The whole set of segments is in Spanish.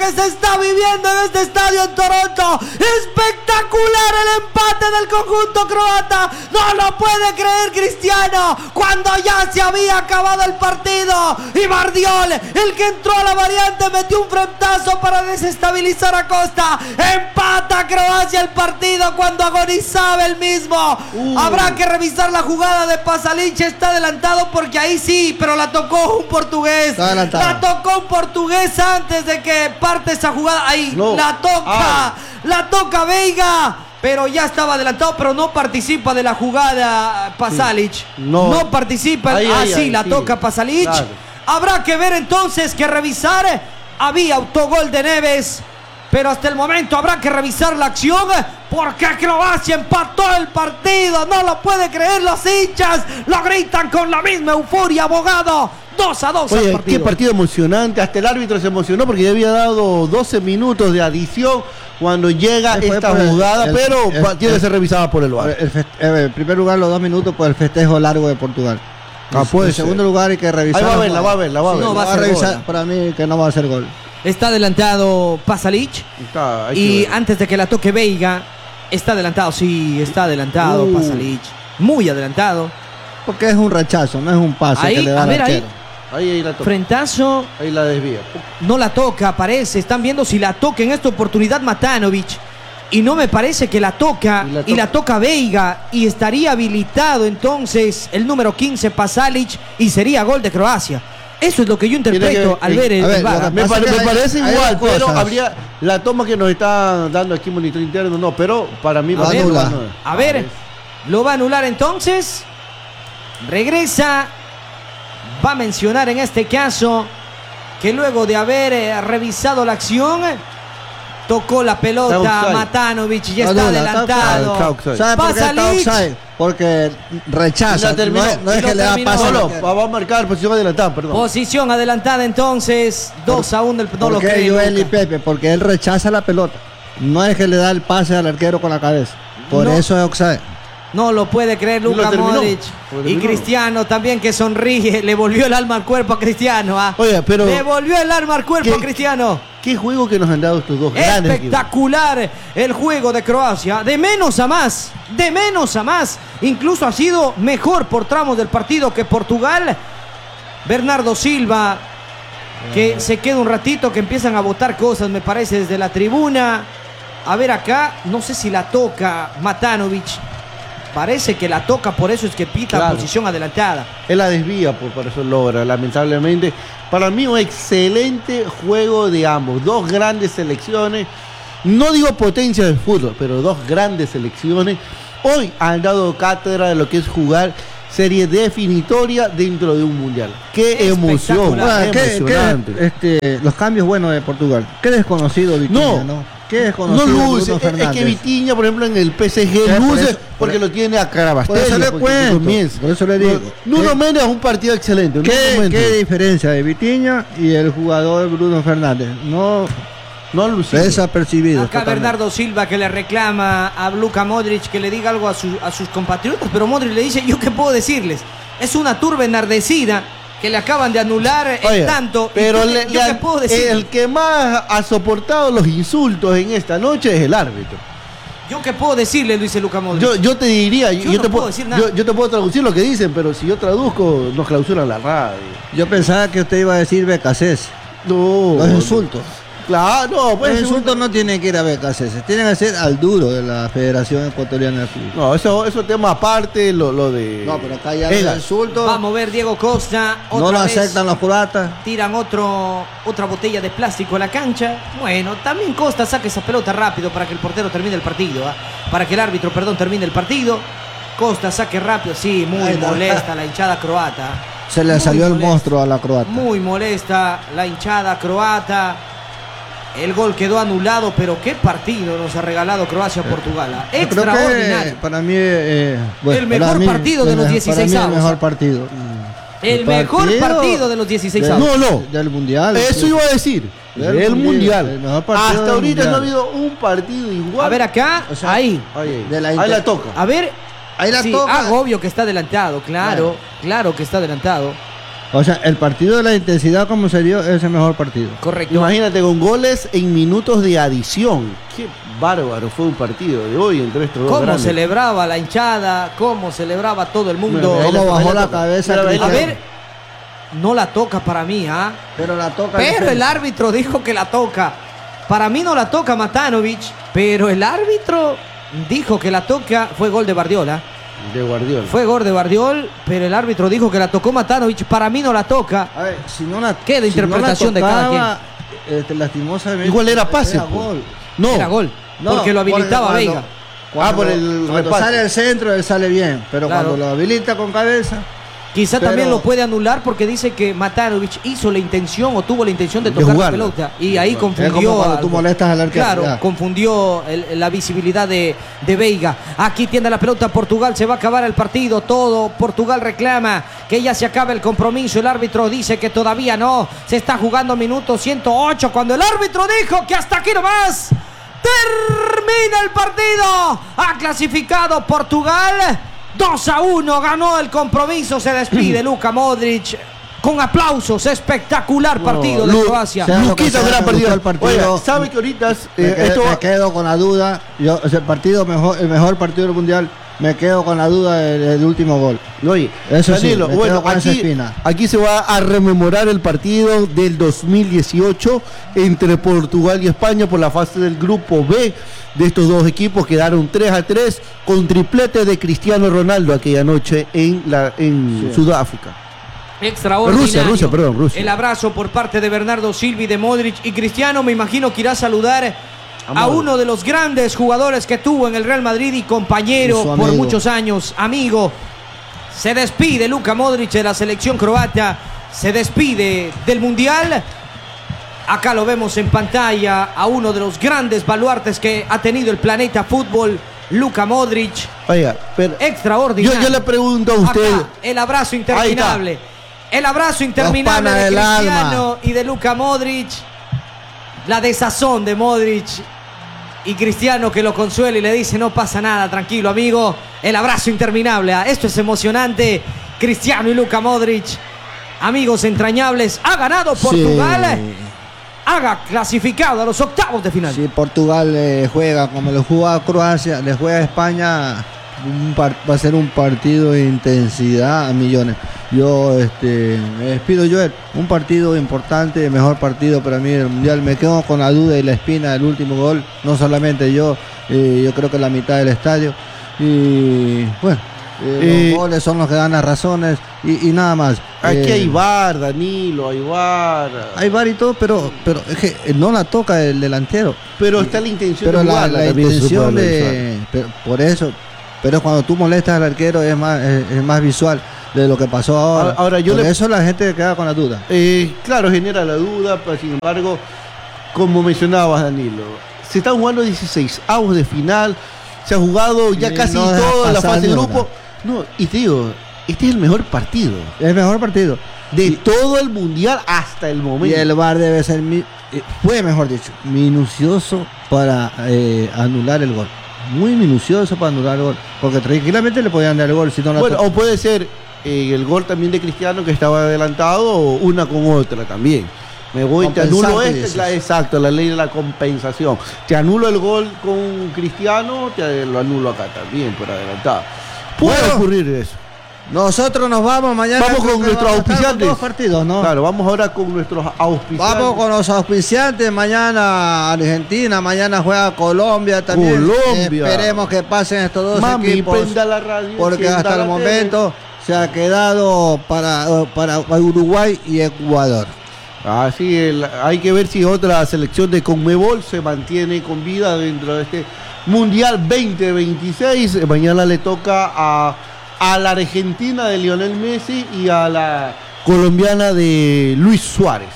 que se está viviendo en este estadio en Toronto. Espectacular el empate del conjunto croata. No lo puede creer Cristiano, cuando ya se había acabado el partido. Y Bardiol, el que entró a la variante, metió un frentazo para desestabilizar a Costa. Empata Croacia el partido cuando agonizaba el mismo. Habrá que revisar la jugada de Pasalic. Está adelantado porque ahí sí, pero la tocó un portugués. La tocó un portugués antes de que parte esa jugada. Ahí la toca Veiga, pero ya estaba adelantado, pero no participa de la jugada Pasalic. No participa. La toca Pasalic. Claro. Habrá que ver entonces, que revisar. Había autogol de Neves, pero hasta el momento habrá que revisar la acción, porque Croacia empató el partido. No lo puede creer los hinchas. Lo gritan con la misma euforia, abogado. 2-2. Oye, qué partido emocionante. Hasta el árbitro se emocionó porque ya había dado 12 minutos de adición cuando llega esta jugada, pero tiene que ser revisada por el VAR. En primer lugar, los 2 minutos por el festejo largo de Portugal. En segundo lugar, hay que revisar. Ahí va a ver. No va a revisar. Para mí que no va a ser gol. Está adelantado Pasalic. Y antes de que la toque Veiga, está adelantado. Sí, está adelantado Pasalic. Muy adelantado. Porque es un rechazo, no es un pase que le da al arquero. Ahí la toca. Frentazo. Ahí la desvía. No la toca, parece. Están viendo si la toca en esta oportunidad Matanovic. Y no me parece que la toca. Y la toca Veiga. Y estaría habilitado entonces el número 15 Pasalic. Y sería gol de Croacia. Eso es lo que yo interpreto al ver el VAR. Me parece igual, pero habría la toma que nos está dando aquí monitor interno. No, pero para mí va a anular. A ver, lo va a anular entonces. Regresa. Va a mencionar en este caso que luego de haber revisado la acción, tocó la pelota Matanovic, ya está adelantado. ¿Sabe por qué está offside? Porque rechaza. No es que le da pase. Va a marcar posición adelantada, perdón. Posición adelantada entonces, 2-1. No lo cree Joel y Pepe, porque él rechaza la pelota. No es que le da el pase al arquero con la cabeza. Por eso es offside. No lo puede creer Luka Modric. Y Cristiano también, que sonríe. Le volvió el alma al cuerpo a Cristiano. Oye, pero le volvió el alma al cuerpo a Cristiano. Qué juego que nos han dado estos dos grandes. Espectacular el juego de Croacia. De menos a más. De menos a más. Incluso ha sido mejor por tramos del partido que Portugal. Bernardo Silva, que se queda un ratito, que empiezan a botar cosas, me parece, desde la tribuna. A ver acá, no sé si la toca Matanovic. Parece que la toca, por eso es que pita posición adelantada. Él la desvía, por eso logra, lamentablemente. Para mí un excelente juego de ambos. Dos grandes selecciones. No digo potencia del fútbol, pero dos grandes selecciones. Hoy han dado cátedra de lo que es jugar serie definitoria dentro de un mundial. ¡Qué emoción! Emocionante. Los cambios buenos de Portugal. Qué desconocido Vitinha, ¿no? ¿Qué desconocido? No luce, es que Vitinha, por ejemplo, en el PSG luce porque lo tiene a Carabastel. Por eso le digo. Nuno Méndez es un partido excelente. ¿Qué diferencia de Vitinha y el jugador Bruno Fernández? No desapercibido. Acá totalmente. Bernardo Silva, que le reclama a Luka Modric que le diga algo a sus compatriotas, pero Modric le dice: ¿yo qué puedo decirles? Es una turba enardecida que le acaban de anular el tanto. Pero ¿qué puedo decir? El que más ha soportado los insultos en esta noche es el árbitro. ¿Yo qué puedo decirle? Dice Luka Modric. Yo te diría, yo no puedo decir nada. Yo te puedo traducir lo que dicen, pero si yo traduzco, nos clausuran la radio. Yo pensaba que usted iba a decir Becasés. No. Los insultos. Claro, no, pues los insultos no tienen que ir a Becasés, tienen que ser al duro de la Federación Ecuatoriana de Fútbol. No, eso tema aparte, lo de. No, pero acá ya los insultos. Vamos a ver, Diego Costa. No lo aceptan los croatas. Tiran otra botella de plástico a la cancha. Bueno, también Costa saca esa pelota rápido para que el portero termine el partido. Para que el árbitro, termine el partido. Costa saque rápido, sí, muy molesta la hinchada croata. Se le salió el monstruo a la croata. Muy molesta la hinchada croata. El gol quedó anulado, pero qué partido nos ha regalado Croacia-Portugal. Extraordinario. Para mí, el mejor partido de los 16 avos. El mejor partido. El mejor partido de los 16 avos. Del Mundial. Eso iba a decir. Del Mundial. Hasta ahorita no ha habido un partido igual. A ver acá, ahí la toca. A ver. Ahí la toca. Obvio que está adelantado, claro que está adelantado. O sea, el partido de la intensidad como se dio es el mejor partido. Correcto. Imagínate, con goles en minutos de adición. Qué bárbaro fue un partido de hoy entre estos dos Cómo grandes. celebraba la hinchada, cómo celebraba todo el mundo. Mira, Cómo bajó Mira, la cabeza. mira, Cristiano. A ver, no la toca para mí, ¿ah? Pero la toca. Pero el árbitro dijo que la toca. Para mí no la toca Matanovic, pero el árbitro dijo que la toca. Fue gol de Guardiola. De Guardiola. Fue gol de Guardiola, pero el árbitro dijo que la tocó Matanovic. Para mí no la toca. A ver, si no la ¿Qué de interpretación de cada quien? Lastimosamente. Igual era pase, Era pues. gol. No, Era gol, porque lo habilitaba cuando- Veiga. Cuando, por el cuando repase. sale el centro, él sale bien. Pero Claro. cuando lo habilita con cabeza. Quizá Pero- también lo puede anular porque dice que Matanovic hizo la intención o tuvo la intención de De tocar la jugarla. pelota y ahí Es confundió. como cuando tú molestas al arquero. Claro, ya. confundió la visibilidad de Veiga. Aquí tiene la pelota Portugal, se va a acabar el partido, todo. Portugal reclama que ya se acabe el compromiso. El árbitro dice que todavía no. Se está jugando minuto 108 cuando el árbitro dijo que hasta aquí nomás. Termina el partido. Ha clasificado Portugal. 2-1, ganó el compromiso. Se despide Luka Modric. Con aplausos, espectacular partido de Lu- Croacia. sea lo que Luquita, sea, gran me partido. gustó el partido. Oiga, ¿sabe que ahorita Me quedo con la duda. Yo, el mejor partido del mundial. Me quedo con la duda del último gol. Oye, Eso sí, Danilo, me bueno, quedo con esa aquí, espina. aquí se va a rememorar el partido del 2018 entre Portugal y España por la fase del grupo B de estos dos equipos. Quedaron 3-3 con triplete de Cristiano Ronaldo aquella noche en Sudáfrica. Extraordinario. Rusia. El abrazo por parte de Bernardo Silva, de Modric y Cristiano. Me imagino que irá a saludar a uno de los grandes jugadores que tuvo en el Real Madrid y compañero Y su por amigo. muchos años, amigo. Se despide Luka Modric de la selección croata. Se despide del Mundial. Acá lo vemos en pantalla a uno de los grandes baluartes que ha tenido el planeta fútbol, Luka Modric. Oiga, pero Extraordinario. yo le pregunto a usted. Acá, el abrazo interminable. El abrazo interminable panas de del Cristiano y de Luka Modric. La desazón de Modric y Cristiano que lo consuela y le dice: no pasa nada, tranquilo amigo. El abrazo interminable. Esto es emocionante. Cristiano y Luka Modric, amigos entrañables. Ha ganado Portugal. Ha clasificado a los octavos de final. Si Portugal juega como lo jugó Croacia, le juega a España, va a ser un partido de intensidad a millones. Yo me despido, Joel. Un partido importante, el mejor partido para mí del Mundial. Me quedo con la duda y la espina del último gol. No solamente yo creo que la mitad del estadio. Y bueno, los goles son los que dan las razones y nada más. Aquí hay VAR, Danilo, hay VAR. Hay VAR y todo, pero es que no la toca el delantero. Pero está la intención Pero de la jugarla también se intención puede de... analizar. por eso, pero cuando tú molestas al arquero es más visual de lo que pasó ahora. Ahora, Por eso la gente queda con la duda. Claro, genera la duda, pero sin embargo, como mencionabas, Danilo, se están jugando 16avos de final, se ha jugado ya Y casi no deja toda la pasar fase de ni grupo. No, y te digo, este es el mejor partido Es el mejor partido. de todo el mundial hasta el Y momento. el VAR debe ser, fue mejor dicho, minucioso para anular el gol. Muy minucioso para anular el gol. Porque tranquilamente le podían dar el gol si no la Bueno, toca. o puede ser el gol también de Cristiano que estaba adelantado o una con otra también. Me voy, te anulo Compensante, este, dices. exacto, la ley de la compensación. Te anulo el gol con Cristiano, te lo anulo acá también por adelantado. Puede Bueno. ocurrir eso. Nosotros nos vamos mañana. Vamos creo con que nuestros vamos a estar con auspiciantes. dos partidos, ¿no? Claro, vamos ahora con nuestros auspiciantes. Vamos con los auspiciantes. Mañana Argentina, mañana juega Colombia también. Colombia. Esperemos que pasen estos dos Mami, equipos. prenda la radio, Porque encienda hasta la el tele. momento se ha quedado para Uruguay y Ecuador. Así, hay que ver si otra selección de Conmebol se mantiene con vida dentro de este Mundial 2026. Mañana le toca a la Argentina de Lionel Messi y a la colombiana de Luis Suárez.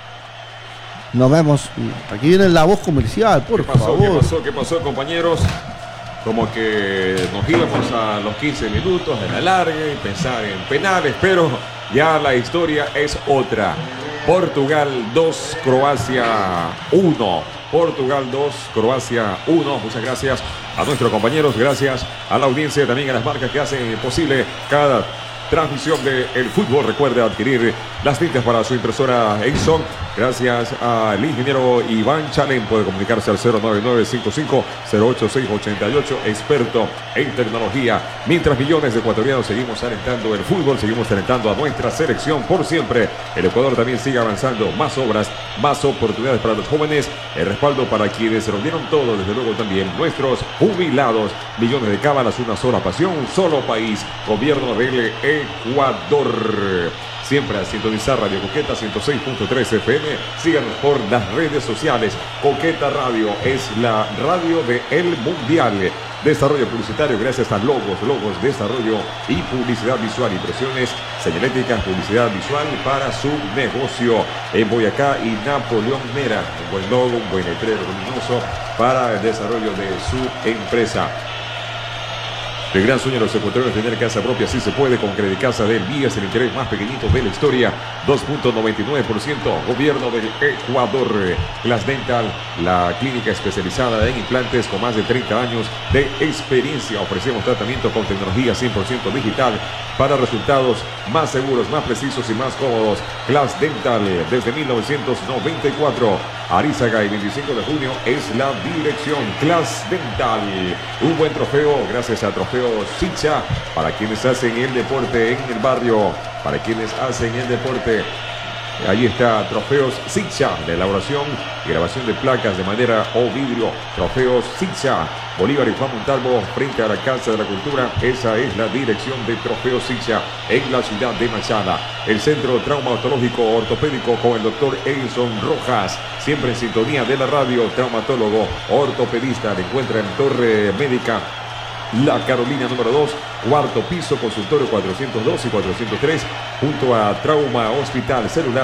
Nos vemos. Aquí viene la voz comercial, por favor. ¿Qué pasó, compañeros? Como que nos íbamos a los 15 minutos de la larga y pensar en penales, pero ya la historia es otra. Portugal 2, Croacia 1. Portugal 2, Croacia 1. Muchas gracias a nuestros compañeros, gracias a la audiencia, también a las marcas que hacen posible cada transmisión del fútbol. Recuerde adquirir las tintas para su impresora Epson gracias al ingeniero Iván Chalén. Puede comunicarse al 099-55-08688, experto en tecnología. Mientras millones de ecuatorianos seguimos alentando el fútbol, seguimos alentando a nuestra selección por siempre. El Ecuador también sigue avanzando. Más obras, más oportunidades para los jóvenes, el respaldo para quienes se lo dieron todo, desde luego también nuestros jubilados. Millones de cámaras, una sola pasión, un solo país. Gobierno del Ecuador. Siempre a sintonizar Radio Coqueta 106.3 FM. Síganos por las redes sociales. Coqueta Radio es la radio del Mundial. Desarrollo publicitario gracias a Logos, desarrollo y publicidad visual, impresiones, señaléticas, publicidad visual para su negocio. En Boyacá y Napoleón Mera, un buen logo, un buen letrero luminoso para el desarrollo de su empresa. El gran sueño de los ecuatorianos es tener casa propia, sí se puede. Con Credicasa del Vía, es el interés más pequeñito de la historia, 2.99%. Gobierno del Ecuador. Glass Dental, la clínica especializada en implantes con más de 30 años de experiencia. Ofrecemos tratamiento con tecnología 100% digital para resultados más seguros, más precisos y más cómodos. Glass Dental, desde 1994. Arizaga y 25 de junio es la dirección. Glass Dental, un buen trofeo gracias a Trofeo Sicha, para quienes hacen el deporte en el barrio, para quienes hacen el deporte. Ahí está Trofeos Sicha, de elaboración y grabación de placas de madera o vidrio. Trofeos Sicha, Bolívar y Juan Montalvo, frente a la Casa de la Cultura. Esa es la dirección de Trofeos Sicha en la ciudad de Machala. El Centro Traumatológico Ortopédico con el doctor Edison Rojas, siempre en sintonía de la radio. Traumatólogo ortopedista, le encuentra en Torre Médica La Carolina número 2, cuarto piso, consultorio 402 y 403, junto a Trauma Hospital. Celular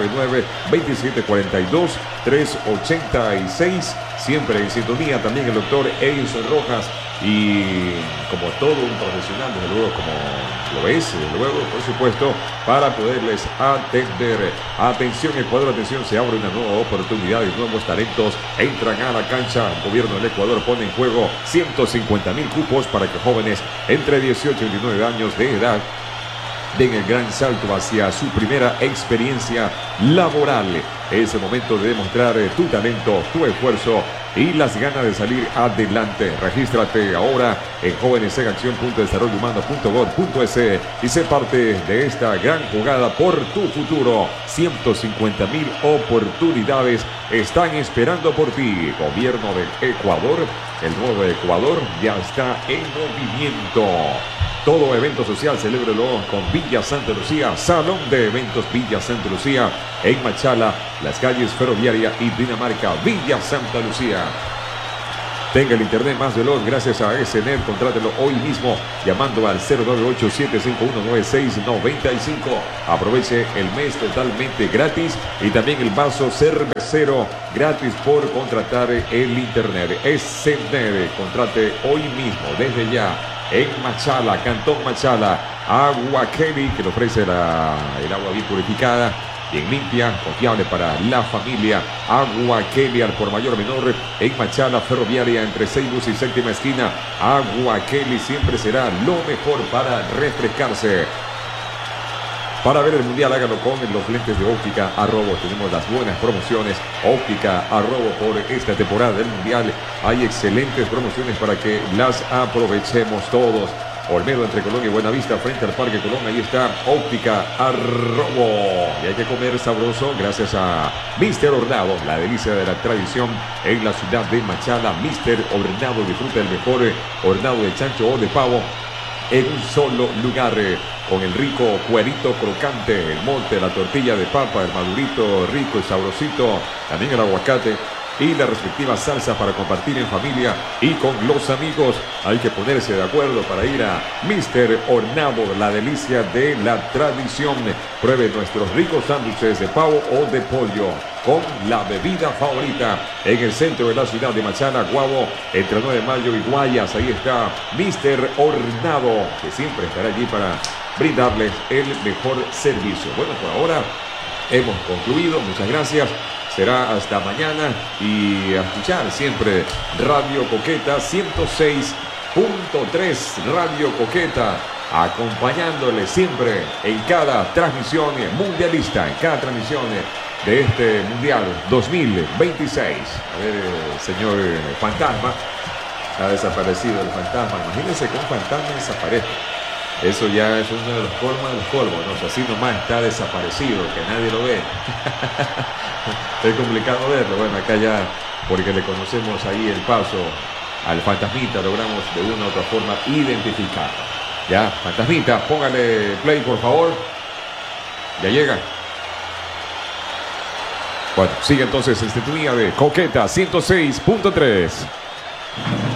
090-2742-386, siempre en sintonía. También el doctor Edison Rojas, y como todo un profesional, desde luego, como lo es, desde luego, por supuesto, para poderles atender. Atención Ecuador, atención, se abre una nueva oportunidad y nuevos talentos entran a la cancha. El gobierno del Ecuador pone en juego 150,000 cupos para que jóvenes entre 18 y 29 años de edad den el gran salto hacia su primera experiencia laboral. Es el momento de demostrar tu talento, tu esfuerzo y las ganas de salir adelante. Regístrate ahora en jovenesenaccion.desarrollohumano.gov.es y sé parte de esta gran jugada por tu futuro. 150,000 oportunidades están esperando por ti. Gobierno del Ecuador, el nuevo Ecuador ya está en movimiento. Todo evento social, celébrelo con Villa Santa Lucía, Salón de Eventos Villa Santa Lucía, en Machala, las calles Ferroviaria y Dinamarca. Villa Santa Lucía. Tenga el internet más veloz gracias a SNET. Contrátelo hoy mismo llamando al 098-751-9695. Aproveche el mes totalmente gratis y también el vaso cervecero gratis por contratar el internet. SNET, contrate hoy mismo, desde ya. En Machala, Cantón Machala, Agua Kelly, que le ofrece el agua bien purificada, bien limpia, confiable para la familia. Agua Kelly al por mayor menor en Machala, Ferroviaria, entre Seibus y Séptima Esquina. Agua Kelly siempre será lo mejor para refrescarse. Para ver el mundial, hágalo con los lentes de Óptica Arrobo. Tenemos las buenas promociones. Óptica Arrobo por esta temporada del mundial. Hay excelentes promociones para que las aprovechemos todos. Olmedo, entre Colón y Buenavista, frente al Parque Colón. Ahí está Óptica Arrobo. Y hay que comer sabroso gracias a Mister Hornado, la delicia de la tradición en la ciudad de Machala. Mister Hornado, disfruta el mejor hornado de chancho o de pavo en un solo lugar, con el rico cuerito crocante, el mote, la tortilla de papa, el madurito rico y sabrosito, también el aguacate y la respectiva salsa para compartir en familia y con los amigos. Hay que ponerse de acuerdo para ir a Mister Hornado, la delicia de la tradición. Pruebe nuestros ricos sándwiches de pavo o de pollo con la bebida favorita en el centro de la ciudad de Machala, Guabo, entre 9 de mayo y Guayas. Ahí está Mister Hornado, que siempre estará allí para brindarles el mejor servicio. Bueno, por ahora hemos concluido. Muchas gracias. Será hasta mañana y a escuchar siempre Radio Coqueta 106.3. Radio Coqueta acompañándole siempre en cada transmisión mundialista, en cada transmisión de este Mundial 2026. A ver, señor Fantasma, ha desaparecido el fantasma. Imagínense que un fantasma desaparezca. Eso ya es uno de los colmos, ¿no? O sea, así nomás está desaparecido, que nadie lo ve. Es complicado verlo. Bueno, acá ya, porque le conocemos ahí el paso al fantasmita, logramos de una u otra forma identificarlo. Ya, fantasmita, póngale play, por favor. Ya llega. Bueno, sigue entonces el sintonía de Coqueta 106.3.